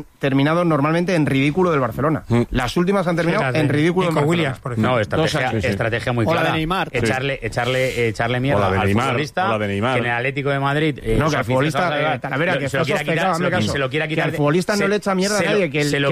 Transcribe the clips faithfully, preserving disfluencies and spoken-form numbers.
han terminado normalmente en ridículo del Barcelona. Mm. Las últimas han terminado Sí, la de en ridículo del Nico Barcelona. Williams, por ejemplo. No, Dos estrategia, años. Sí, sí. estrategia muy O la clara. de Neymar. Echarle, echarle, echarle O mierda la de al Neymar, futbolista. o la de Neymar. Que en el Atlético de Madrid. eh, No, su que al afición futbolista, se lo- eh, Talavera, que se lo está quiera quitar, sospechoso, se lo- hazme caso. se lo quiera Que quitar al de- futbolista no se- le echa mierda a se lo- nadie, que el- se lo que el quiera- representante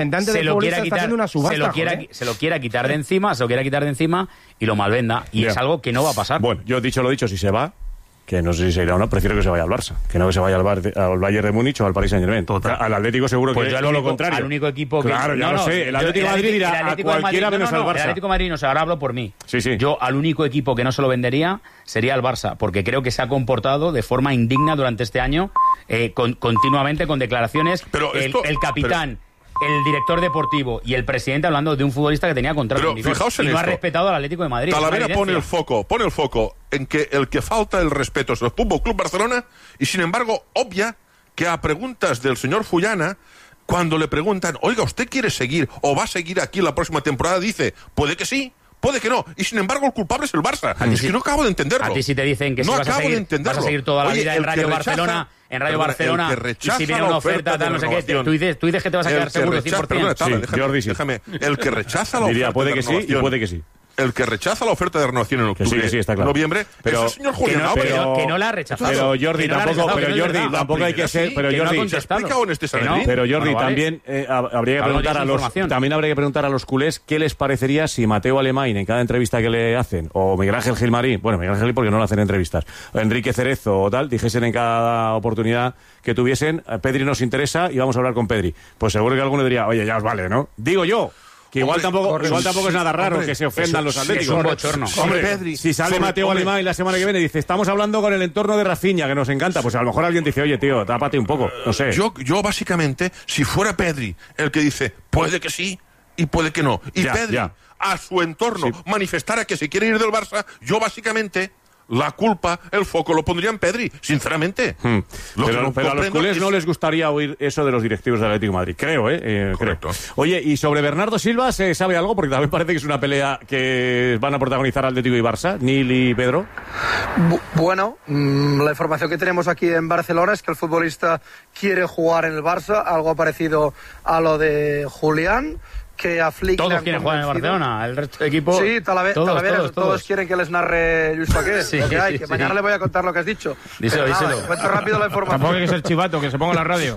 representante se del lo futbolista quiera está quitar, haciendo una subasta, se lo quiera, joder. se lo quiera quitar de encima, se lo quiera quitar de encima y lo malvenda. Y Ya. es algo que no va a pasar. Bueno, yo he dicho lo dicho, si se va, que no sé si se irá o no, prefiero que se vaya al Barça, que no que se vaya al, Bar al Bayern de Múnich o al Paris Saint-Germain. Total. Al Atlético seguro Pues que yo es al todo lo único, contrario. al único equipo que... Claro, ya no, lo no, sé. El yo- Atlético de Madrid el dirá a Atlético de cualquiera Madrid- menos no, no, al no, Barça. El Atlético de Madrid no sé, ahora hablo por mí. Sí, sí. Yo al único equipo que no se lo vendería sería al Barça, porque creo que se ha comportado de forma indigna durante este año, eh, con- continuamente con declaraciones. Pero el, esto- el capitán, el director deportivo y el presidente hablando de un futbolista que tenía contrato Pero en vigor fijaos en y no ha esto. respetado al Atlético de Madrid. Talavera Es una pone el evidencia. foco, pone el foco en que el que falta el respeto es el Fútbol Club Barcelona y sin embargo obvia que a preguntas del señor Fullana, cuando le preguntan, oiga, ¿usted quiere seguir o va a seguir aquí la próxima temporada? Dice, puede que sí, puede que no. Y sin embargo el culpable es el Barça. A ti Es sí- que no acabo de entenderlo. A ti sí te dicen que no si vas a, acabo de seguir, entenderlo. vas a seguir toda la Oye, vida en el que Radio rechaza- Barcelona, en Radio perdona, Barcelona, el que y rechaza si viene la una oferta oferta, de tal, no sé qué, renovación. tú dices, tú dices que te vas a El quedar que seguro rechaza- cien por perdona, ciento. Tala, Sí, déjame, Jordi sí. déjame. El que rechaza la Diría, oferta puede de que sí y renovación, puede que sí. El que rechaza la oferta de renovación en Que octubre, sí, que sí, está claro. noviembre, Pero- es el señor Que Julián no, Álvarez. pero- que no la ha rechazado. Pero Jordi Que no la ha tampoco, rechazado, pero que no es Jordi verdad. tampoco hay que La ser, primera pero sí, que no ha Jordi, contestado. explicado en este Que no. Sanedrín. pero Jordi Bueno, vale. también eh, hab- habría que Hablo de preguntar a los desinformación. también habría que preguntar a los culés qué les parecería si Mateo Alemán en cada entrevista que le hacen o Miguel Ángel Gilmarín, bueno, Miguel Ángel porque no le hacen entrevistas, o Enrique Cerezo o tal, dijesen en cada oportunidad que tuviesen, eh, Pedri nos interesa y vamos a hablar con Pedri. Pues seguro que alguno diría, "Oye, ya os vale, ¿no?" Digo yo. Que igual Hombre, tampoco, correcto. igual tampoco es nada raro Hombre, que se ofendan eso los sí, atléticos. es un bochorno. Hombre, Sí, Pedri, si sale sobre- Mateo hombre. Alemán la semana que viene y dice, estamos hablando con el entorno de Rafinha, que nos encanta, pues a lo mejor alguien dice, oye, tío, tápate un poco, no sé. Yo, yo básicamente, si fuera Pedri el que dice, puede que sí y puede que no, y Ya, Pedri ya. a su entorno manifestara que se quiere ir del Barça, yo básicamente la culpa, el foco lo pondría en Pedri, sinceramente. Hmm. Lo que Pero, no pero a los comprendo culés es- no les gustaría oír eso de los directivos del Atlético de Madrid, creo, ¿eh? Eh, creo. Correcto. Oye, y sobre Bernardo Silva, ¿se sabe algo? Porque también parece que es una pelea que van a protagonizar Atlético y Barça, Nil y Pedro. Bu- Bueno, mm, la información que tenemos aquí en Barcelona es que el futbolista quiere jugar en el Barça, algo parecido a lo de Julián, que a Flick le Todos han quieren jugar en convencido. Barcelona, el resto de equipos. Sí, Talave- todos, Talavera, todos, todos, todos. quieren que les narre Luis Paqué. Sí, lo que hay, sí, que sí. mañana le voy a contar lo que has dicho. Díselo, Pero nada, díselo. cuento rápido la Tampoco hay que información. ser chivato, que se ponga en la radio.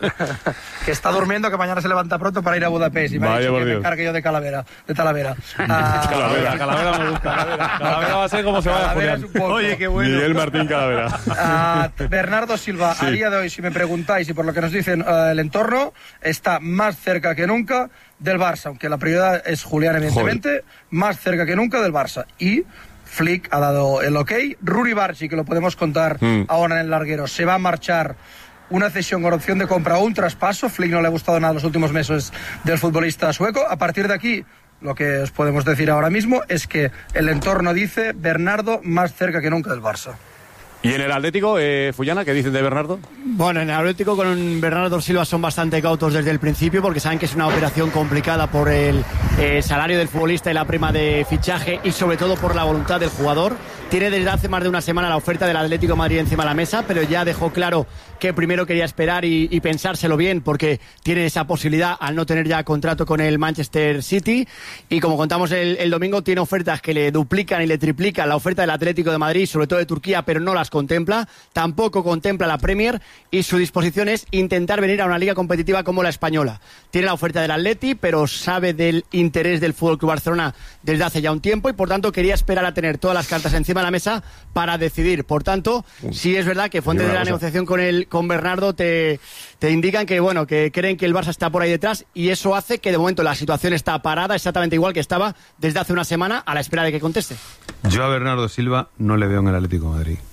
Que está durmiendo, que mañana se levanta pronto para ir a Budapest. Y me ha Vaya dicho por que me Dios. encargue yo de Calavera. De Talavera. Ah, Calavera. Calavera me gusta. Calavera va a ser como se vaya Talavera Julián. es un poco- Oye, qué bueno. Miguel Martín Calavera. Ah, Bernardo Silva, a día de hoy, si me preguntáis y por lo que nos dicen eh, el entorno, está más cerca que nunca del Barça, aunque la prioridad es Julián, evidentemente, más cerca que nunca del Barça. Y Flick ha dado el ok. Ruri Barchi, que lo podemos contar Mm. ahora en el larguero, se va a marchar. Una cesión con opción de compra o un traspaso. Flick no le ha gustado nada los últimos meses del futbolista sueco. A partir de aquí, lo que os podemos decir ahora mismo es que el entorno dice Bernardo más cerca que nunca del Barça. ¿Y en el Atlético, eh, Fullana, qué dicen de Bernardo? Bueno, en el Atlético con Bernardo Silva son bastante cautos desde el principio porque saben que es una operación complicada por el eh, salario del futbolista y la prima de fichaje y sobre todo por la voluntad del jugador. Tiene desde hace más de una semana la oferta del Atlético de Madrid encima de la mesa, pero ya dejó claro que primero quería esperar y, y pensárselo bien porque tiene esa posibilidad al no tener ya contrato con el Manchester City. Y como contamos el, el domingo, tiene ofertas que le duplican y le triplican la oferta del Atlético de Madrid, sobre todo de Turquía, pero no las contempla. Tampoco contempla la Premier y su disposición es intentar venir a una liga competitiva como la española. Tiene la oferta del Atleti, pero sabe del interés del F C Barcelona desde hace ya un tiempo y por tanto quería esperar a tener todas las cartas encima de la mesa para decidir. Por tanto, sí es verdad que fuentes de la negociación con el con Bernardo te, te indican que bueno, que creen que el Barça está por ahí detrás y eso hace que de momento la situación está parada exactamente igual que estaba desde hace una semana a la espera de que conteste. Yo a Bernardo Silva no le veo en el Atlético de Madrid.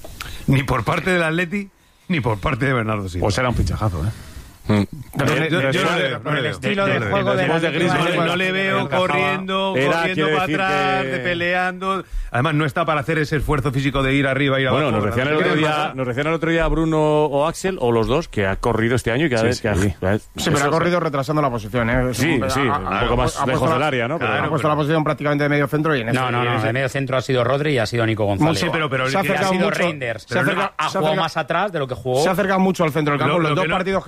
Ni por parte del Atleti, ni por parte de Bernardo Silva. Pues era un pinchajazo, ¿eh? Yo- yo- yo no le veo, por no el le veo. estilo No de le juego veo. del Después de Atlético Griezmann, de Madrid, no le veo encajaba. corriendo, Era, corriendo quiero para decir atrás, que- de peleando. Además, no está para hacer ese esfuerzo físico de ir arriba, ir Bueno, abajo. nos decían, el otro día, nos decían el otro día Bruno o Axel, o los dos, que ha corrido este año y cada Sí, vez que ha... sí. Sí, pero ha corrido retrasando la posición, ¿eh? Es Sí, un- sí, ha- un ha- poco más ha lejos puesto del la- área, ¿no? Pero- Ha puesto la posición prácticamente de medio centro y en No, ese- no, y en no. ese- De medio centro ha sido Rodri y ha sido Nico González. Sí, pero, pero Se ha que ha acercado sido mucho- Reinders. se Pero acerca- no, ha se jugado acerca- más atrás de lo que jugó. Se ha acercado mucho al centro del campo. Lo- lo Los dos que no- partidos que yo le he visto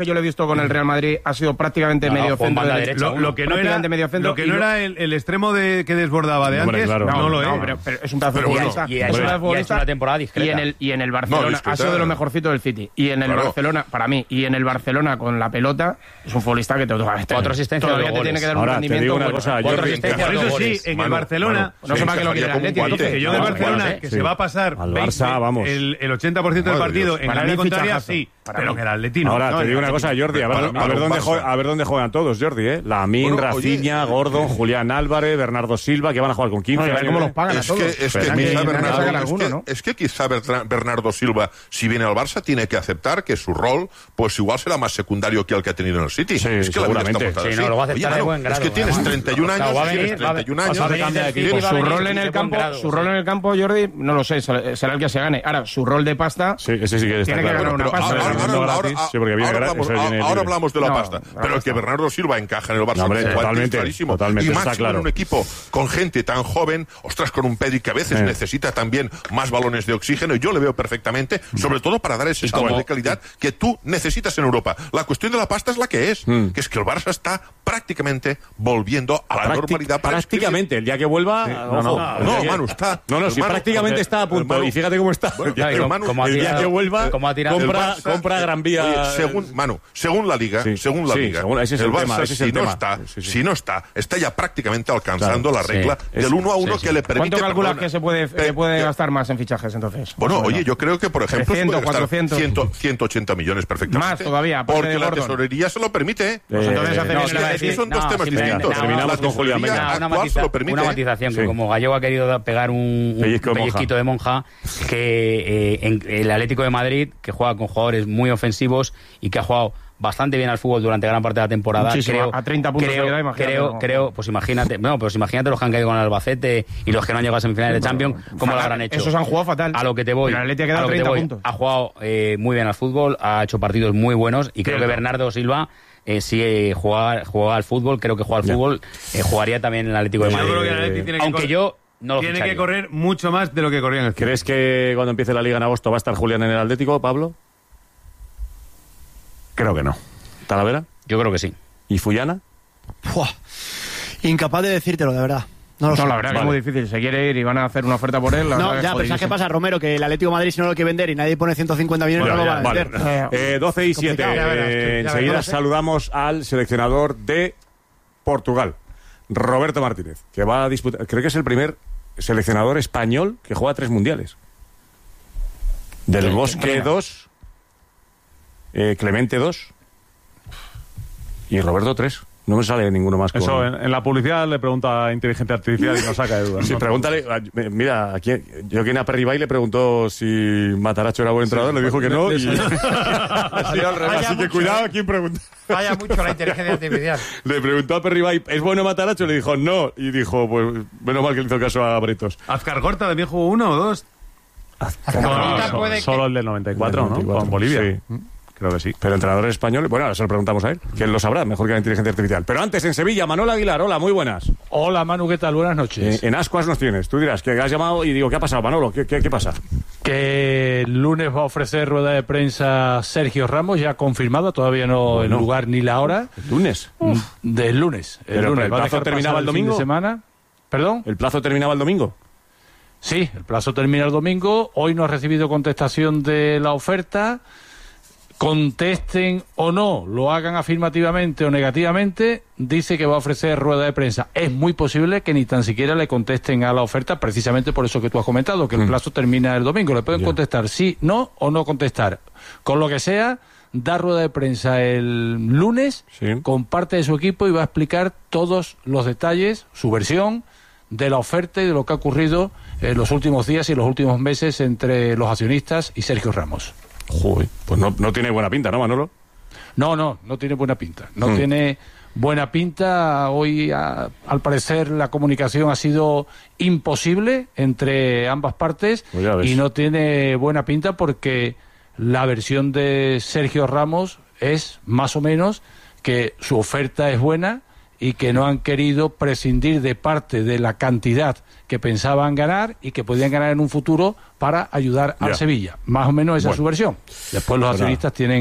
pasado con el Real Madrid ha sido prácticamente No, no, medio con centro. banda del- derecha. Lo, lo que no era, prácticamente medio centro lo que y no lo- era el, el extremo de, que desbordaba de Hombre, antes, claro. no, lo no, es. pero, pero es un pedazo de Pero bueno, futbolista. y ha Es hecho un una- pedazo de y ha hecho futbolista. una temporada discreta. Y en el, y en el Barcelona discreta. ha sido de lo mejorcito del City. Y en el Claro. Barcelona, para mí, y en el Barcelona con la pelota, es un futbolista que te, Cuatro asistencias, todavía dos te tiene goles. que dar Ahora, un te rendimiento. digo una bueno. cosa, Cuatro Jordi, asistencias, Por dos eso sí, goles. en el Manu, Barcelona, Manu, No sé para qué lo quiere el encajaría como un Atleti, guante. que yo del No, Barcelona, bueno, que sí. se va a pasar Al veinte, Barça, vamos. el, el ochenta por ciento del Madre partido Dios. en Para el área mí, contraria, fichajazo. sí, Para pero mí. que el Atleti no. Ahora, No, te el digo una Atleti. cosa, Jordi, a ver, Para a mí, ver para dónde un juega, Barça. a ver dónde juegan todos, Jordi, ¿eh? Lamine, Bueno, oye, Rafinha, Gordon, Julián Álvarez, Bernardo Silva, que van a jugar con quince No, y a ver años. cómo los pagan a Es todos. que, es que Pero quizá nadie- nadie Bernardo, saca es alguno, que- ¿no? es que quizá Bertra- Bernardo Silva, si viene al Barça, tiene que aceptar que su rol, pues igual será más secundario que el que ha tenido en el City. Sí, es que la vida está seguramente. montada Sí, así. no, lo va a aceptar Oye, de Manu, buen grado, es que tienes además. treinta y un O sea, años, va a tienes venir- va a- treinta y un va a años. venir del City, Pues va a su venir rol de en el buen campo, grado, su sí. rol en el campo, Jordi, no lo sé, será el que se gane. Ahora, su rol de pasta, Sí, ese sí que está Tiene que claro. ganar una Pero pasta, ahora, ¿no? ahora- Viniendo ahora- gratis, ahora- sí, porque viene ahora gratis, hablamos, eso viene ahora libre. hablamos de la No, pasta, la pero pasta. que Bernardo Silva encaja en el Barça, No, hombre, es totalmente, clarísimo. totalmente, Y está máximo claro. en un equipo con gente tan joven, ostras, con un Pedri que a veces Sí. necesita también más balones de oxígeno, y yo le veo perfectamente, sobre todo para dar ese salto como- de calidad que tú necesitas en Europa. La cuestión de la pasta es la que es, Mm. que es que el Barça está prácticamente volviendo a la Práctic- normalidad. para prácticamente, el día que vueva. No, ojo, no, el día no, que- Manu, está. No, no, el si Manu- prácticamente porque- está a punto. el Manu- Y fíjate cómo está. Bueno, el día, el que, Manu- como ha el día tirado- que vuelva, como ha tirado- compra, el Barça- compra Gran Vía. Oye, según, Manu, según la Liga, Sí, según la sí, Liga, según- ese es el el Barça, tema, ese es si el no tema. está, Sí, sí. si no está, está ya prácticamente alcanzando Claro, la regla sí. del Es- uno a uno sí, sí. que le permite. ¿cuánto calculas perdona, que se puede, pe- que puede ya- gastar más en fichajes entonces? Bueno, Más o oye, menos. yo creo que, por ejemplo, se trescientos, puede gastar cuatrocientos. cien, ciento ochenta millones perfectamente. Más todavía, aparte porque de la Gordon. tesorería se lo permite. ¿eh? Pues entonces Eh, hace No, bien es el que Atleti. esos son dos No, temas simplemente, distintos. no, terminamos La con Julián, tesorería venga. Una, actual matiza- se lo permite. una ¿eh? matización, Sí. que como Gallego ha querido da- pegar un, un Pellizco de monja. pellizquito de monja, que eh, en el Atlético de Madrid, que juega con jugadores muy ofensivos y que ha jugado bastante bien al fútbol durante gran parte de la temporada. Muchísimo, creo, a treinta puntos creo, se queda, imagínate, creo, ¿no? creo, pues imagínate, no, pues imagínate los que han caído con el Albacete y los que no han llegado a semifinales de Champions, cómo lo fatal. habrán hecho. Esos han jugado fatal. A lo que te voy. Pero el Atleti ha quedado a lo que te treinta voy. puntos. Ha jugado eh, muy bien al fútbol, ha hecho partidos muy buenos y creo Cierto. que Bernardo Silva, eh, si eh, juega, juega al fútbol, creo que juega al Ya. fútbol, eh, jugaría también en el Atlético de Yo Madrid. creo que el Atleti tiene que Aunque correr- yo no lo tiene que ficharía. correr mucho más de lo que corría en el City. ¿Crees que cuando empiece la Liga en agosto va a estar Julián en el Atlético, Pablo? Creo que no. ¿Talavera? Yo creo que sí. ¿Y Fullana? Buah, incapaz de decírtelo, de verdad. No lo sé. No, la verdad que Vale. es muy difícil. Se quiere ir y van a hacer una oferta por él. La No, verdad que ya, es pero ¿sabes qué jodidísimo. pasa, Romero? Que el Atlético de Madrid, si no lo quiere vender y nadie pone ciento cincuenta millones, no lo va a Vale. vender. Eh, doce y siete. Complicado. Ya verás, tú, ya verás, enseguida no lo sé. saludamos al seleccionador de Portugal, Roberto Martínez, que va a disputar. Creo que es el primer seleccionador español que juega tres mundiales. Del Bosque dos, eh, Clemente dos y Roberto tres. No me sale ninguno más. Con... Eso, en, en la publicidad le pregunta a inteligencia artificial y nos saca de dudas. Sí, ¿no? pregúntale, a- mira, aquí, yo que a Perribay le preguntó si Mataracho era buen entrenador, le dijo que no, y así, al revés, Vaya así que mucho, cuidado ¿eh? a quién pregunta. Falla mucho la inteligencia artificial. Le preguntó a Perribay, ¿es bueno Mataracho? Le dijo no, y dijo, pues menos mal que le hizo caso a Bretos. Azcargorta también jugó uno o dos. Azcargorta So- puede que- Solo el del noventa y cuatro, Del noventa y cuatro, ¿no? Con Bolivia. sí. Creo que sí. Pero entrenadores españoles, bueno, ahora se lo preguntamos a él, que él lo sabrá, mejor que la inteligencia artificial. Pero antes, en Sevilla, Manuel Aguilar, hola, muy buenas. Hola Manu, ¿qué tal? Buenas Eh, noches. en Ascuas nos tienes, tú dirás que has llamado y digo, ¿qué ha pasado, Manolo? ¿Qué, qué, qué pasa? Que el lunes va a ofrecer rueda de prensa Sergio Ramos, ya confirmada, todavía no Bueno. el lugar ni la hora, ¿El lunes? del lunes. El Pero lunes el va a plazo dejar terminaba pasar el fin de domingo. semana. ¿Perdón? ¿El plazo terminaba el domingo? Sí, el plazo termina el domingo. Hoy no ha recibido contestación de la oferta. Contesten o no, lo hagan afirmativamente o negativamente, dice que va a ofrecer rueda de prensa. Es muy posible que ni tan siquiera le contesten a la oferta, precisamente por eso que tú has comentado, que el plazo termina el domingo. Le pueden Ya. contestar sí, no o no contestar. Con lo que sea, da rueda de prensa el lunes Sí. con parte de su equipo y va a explicar todos los detalles, su versión de la oferta y de lo que ha ocurrido en los últimos días y los últimos meses entre los accionistas y Sergio Ramos. Joder, pues no, no tiene buena pinta, ¿no, Manolo? No, no, no tiene buena pinta. No Hmm. tiene buena pinta. Hoy, a- al parecer, la comunicación ha sido imposible entre ambas partes Pues ya ves. y no tiene buena pinta porque la versión de Sergio Ramos es más o menos que su oferta es buena y que no han querido prescindir de parte de la cantidad que pensaban ganar y que podían ganar en un futuro para ayudar Ya. al Sevilla. Más o menos esa Bueno. es su versión. Después los Pues accionistas tienen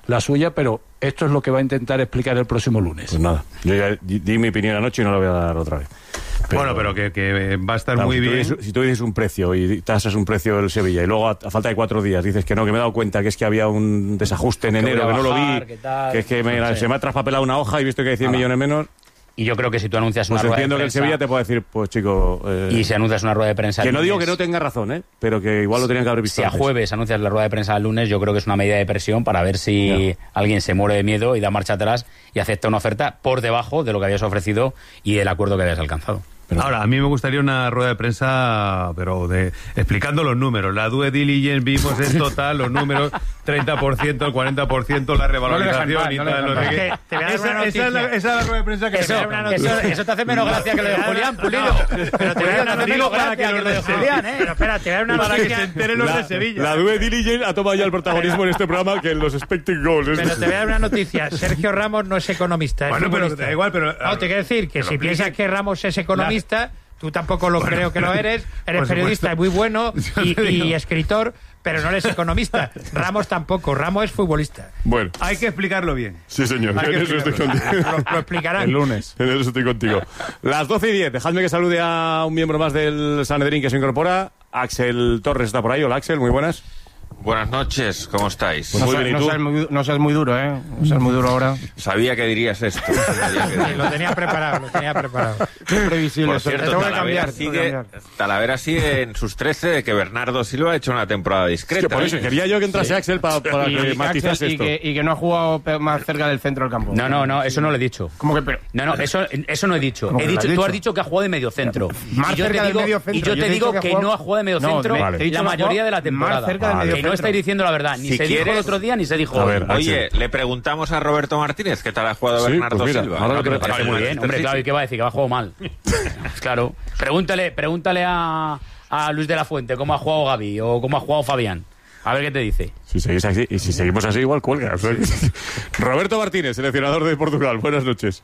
la suya, pero esto es lo que va a intentar explicar el próximo lunes. Pues nada, yo ya di mi opinión anoche y no la voy a dar otra vez. Pero, bueno, pero que, que va a estar claro, muy si bien. Tú dices, si tú dices un precio y tasas un precio del Sevilla y luego a, a falta de cuatro días dices que no, que me he dado cuenta que es que había un desajuste en que enero, que no bajar, lo vi, que, tal, que es que me, no sé. se me ha traspapelado una hoja y he visto que hay cien Nada. millones menos. Y yo creo que si tú anuncias Pues una rueda de entiendo que el prensa... Sevilla te puede decir, pues chico... Eh, y si anuncias una rueda de prensa... que el no digo que lunes, no tenga razón, ¿eh? Pero que igual lo tenían que haber visto Si a antes. jueves anuncias la rueda de prensa el lunes, yo creo que es una medida de presión para ver si Ya. alguien se muere de miedo y da marcha atrás y acepta una oferta por debajo de lo que habías ofrecido y del acuerdo que habías alcanzado. Pero ahora, a mí me gustaría una rueda de prensa, pero de explicando los números. La due diligence, vimos en total los números, treinta por ciento, el cuarenta por ciento, la revalorización no le y dejan tal. mal, No no sé le qué. dejan mal. Te voy a dar Esa, una esa es la, noticia. esa es la rueda de prensa que Eso, necesitamos. eso, eso te hace menos gracia que lo de Julián, Pulido. Pero te voy a dar una Digo para que noticia los que lo de de Julián, ¿eh? Pero espera, te voy a dar una Para que se noticia... enteren los de Sevilla. La due diligence ha tomado ya el protagonismo en este programa que en los expected goals. Pero te voy a dar una noticia. Sergio Ramos no es economista. Es Bueno, pero futbolista. da igual, pero... No, te quiero decir que lo si explique. piensas que Ramos es economista, tú tampoco lo creo que lo eres. Eres por periodista supuesto. y muy bueno Yo y, te digo. y escritor, pero no eres economista. Ramos tampoco. Ramos es futbolista. Bueno, Hay que explicarlo bien. sí señor, Hay que en eso estoy explicarlo. contigo. Lo, lo explicarán. El lunes. En eso estoy contigo. Las doce y diez, dejadme que salude a un miembro más del Sanedrín que se incorpora. Axel Torres está por ahí. Hola Axel, muy buenas. Buenas noches, ¿cómo estáis? Pues No, muy seas, bien, ¿y no, tú? seas muy, no seas muy duro, ¿eh? No seas muy duro ahora. Sabía que dirías esto. Sabía que Sí, lo tenía preparado, lo tenía preparado. Qué previsible. Por cierto, tengo que Talavera cambiar. tengo que sigue, cambiar. Talavera sigue en sus trece de que Bernardo Silva ha hecho una temporada Es discreta. que por eso ¿eh? quería yo que entrase Axel pa- para Y, que y matizase Axel, y esto. que, y que no ha jugado pe- más cerca del centro del campo. No, no, no, eso no lo he dicho. ¿Cómo que pero? No, no, eso, eso no he dicho. ¿Cómo He que lo dicho has tú dicho? has dicho que ha jugado de mediocentro. Más y yo cerca te del digo, mediocentro. y yo Yo te te he digo dicho que que ha no ha jugado- jugado de mediocentro No, me- te he dicho la que ha mayoría de la jugado temporada. más cerca del Que no mediocentro. estáis diciendo la verdad. Ni Si se dijo el quieres- otro día ni se dijo A hoy. ver, Oye, Axel. le preguntamos a Roberto Martínez qué tal ha jugado Sí, Bernardo pues mira, Silva. ahora No, lo que que me me Parece muy bien, hombre, claro, ¿y qué va a decir? Que va a jugar mal. Claro. Pregúntale, pregúntale a, a Luis de la Fuente cómo ha jugado Gaby o cómo ha jugado Fabián. A ver qué te dice. Si seguís así, y si seguimos así, igual cuelga. O sea que- Roberto Martínez, seleccionador de Portugal. Buenas noches.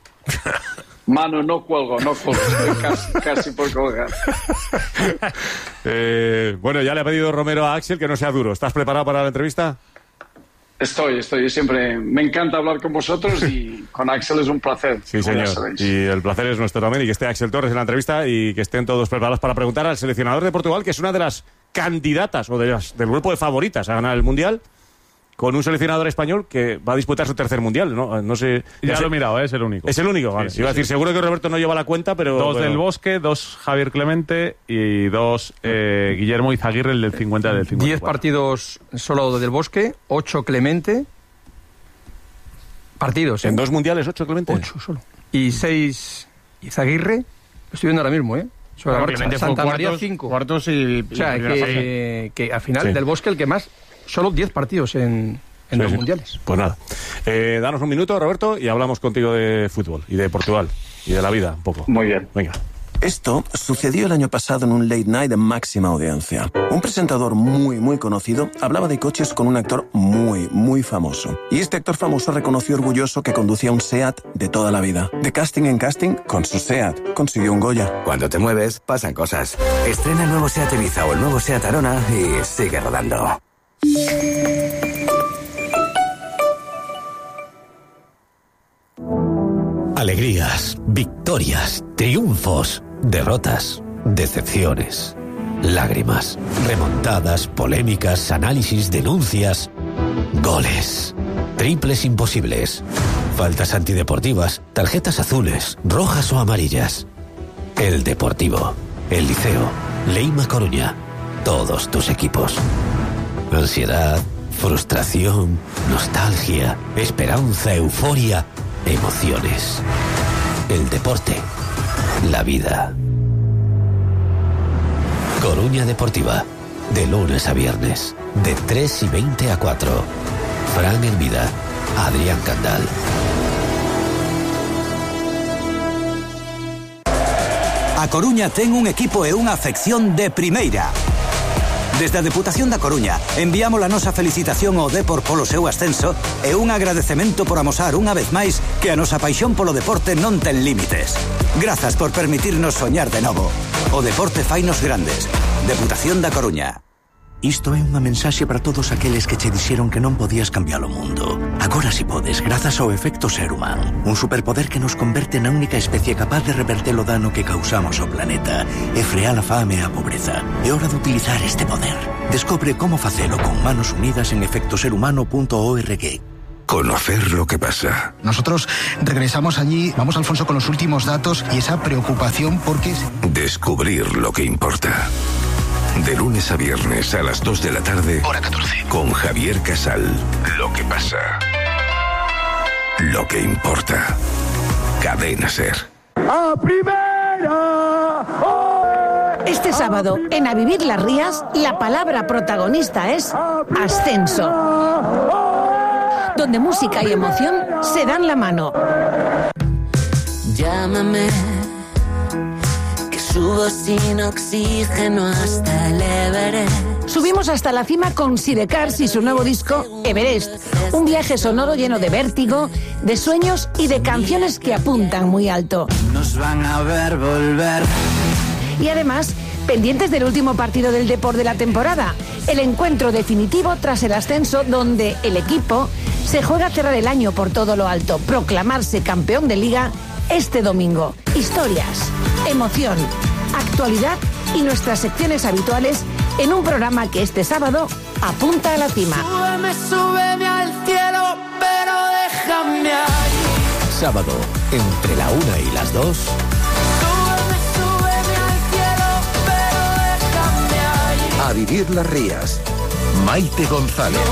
Mano, no cuelgo, no cuelgo. Estoy casi, casi por colgar. Eh, bueno, ya le ha pedido Romero a Axel que no sea duro. ¿Estás preparado para la entrevista? Estoy, estoy. Siempre me encanta hablar con vosotros y con Axel es un placer. Sí, como ya señor. sabéis. Y el placer es nuestro también. Y que esté Axel Torres en la entrevista y que estén todos preparados para preguntar al seleccionador de Portugal, que es una de las candidatas o de las, del grupo de favoritas a ganar el Mundial, con un seleccionador español que va a disputar su tercer Mundial. No, no sé. Ya sé- lo he mirado, ¿eh? Es el único. Es el único, vale. Sí, sí, Iba a sí. decir, seguro que Roberto no lleva la cuenta, pero... Dos pero- del Bosque, dos Javier Clemente y dos eh, Guillermo Izaguirre, el del cincuenta y del cincuenta y Diez cuatro. partidos solo del Bosque, ocho Clemente. Partidos, ¿eh? En dos mundiales, ocho, Clemente. Ocho solo. Y seis Izaguirre. Lo estoy viendo ahora mismo, ¿eh? Sobre la marcha. Clemente fue Santa María, cuartos, cinco. cuartos y, O sea, y primera fase. que, que al final Sí. del Bosque el que más... Solo diez partidos en, en Sí, los sí. mundiales. Pues nada. Eh, danos un minuto, Roberto, y hablamos contigo de fútbol y de Portugal y de la vida un poco. Muy bien. Venga. Esto sucedió el año pasado en un late night de máxima audiencia. Un presentador muy, muy conocido hablaba de coches con un actor muy, muy famoso. Y este actor famoso reconoció orgulloso que conducía un SEAT de toda la vida. De casting en casting, con su SEAT consiguió un Goya. Cuando te mueves, pasan cosas. Estrena el nuevo SEAT Ibiza o el nuevo SEAT Arona y sigue rodando. Alegrías, victorias, triunfos, derrotas, decepciones, lágrimas, remontadas, polémicas, análisis, denuncias, goles, triples imposibles, faltas antideportivas, tarjetas azules, rojas o amarillas. El Deportivo, el Liceo, Leima Coruña, todos tus equipos. Ansiedad, frustración, nostalgia, esperanza, euforia, emociones. El deporte, la vida. Coruña Deportiva, de lunes a viernes, de tres y veinte a cuatro. Fran Hermida, Adrián Candal. A Coruña ten un equipo e unha afección de primeira. Desde a Deputación da Coruña enviamos a nosa felicitación ao Depor polo seu ascenso e un agradecemento por amosar unha vez máis que a nosa paixón polo deporte non ten límites. Grazas por permitirnos soñar de novo. O deporte fainos grandes. Deputación da Coruña. Isto é unha mensaxe para todos aqueles que che dixeron que non podías cambiar o mundo. Agora si podes, grazas ao efecto ser humano. Un superpoder que nos converte na única especie capaz de reverter o dano que causamos ao planeta e frear a fame e a pobreza. É hora de utilizar este poder. Descobre como facelo con manos unidas en efecto ser humano punto org. Conocer lo que pasa. Nosotros regresamos allí, vamos Alfonso con los últimos datos y esa preocupación porque... Descubrir lo que importa. De lunes a viernes a las dos de la tarde. Hora catorce. Con Javier Casal. Lo que pasa. Lo que importa. Cadena Ser. ¡A primera! Este sábado, en A Vivir las Rías, la palabra protagonista es ascenso. Donde música y emoción se dan la mano. Llámame, que subo sin oxígeno hasta el Everest. Subimos hasta la cima con Sidecars y su nuevo disco Everest, un viaje sonoro lleno de vértigo, de sueños y de canciones que apuntan muy alto. Nos van a ver volver. Y además, pendientes del último partido del Depor de la temporada, el encuentro definitivo tras el ascenso donde el equipo se juega a cerrar el año por todo lo alto, proclamarse campeón de Liga este domingo. Historias, emoción, actualidad y nuestras secciones habituales en un programa que este sábado apunta a la cima. Súbeme, súbeme al cielo, pero déjame ahí. Sábado, entre la una y las dos. Súbeme, súbeme al cielo, pero déjame ahí. A Vivir las Rías. Maite González.